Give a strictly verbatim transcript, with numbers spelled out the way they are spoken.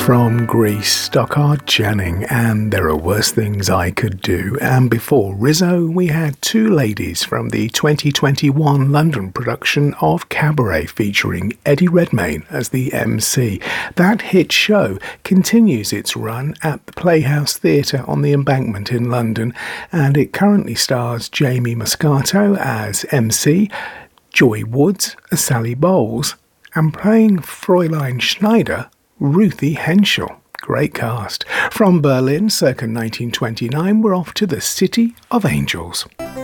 from Greece, Stockard Channing, and There Are Worse Things I Could Do. And before Rizzo, we had Two Ladies from the twenty twenty-one London production of Cabaret, featuring Eddie Redmayne as the M C. That hit show continues its run at the Playhouse Theatre on the Embankment in London, and it currently stars Jamie Moscato as M C, Joy Woods as Sally Bowles, and playing Fräulein Schneider, Ruthie Henschel. Great cast. From Berlin, circa nineteen twenty-nine, we're off to the City of Angels.